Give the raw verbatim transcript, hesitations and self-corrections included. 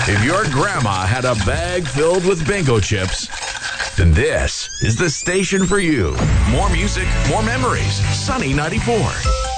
If your grandma had a bag filled with bingo chips, then this is the station for you. More music, more memories. Sunny ninety-four.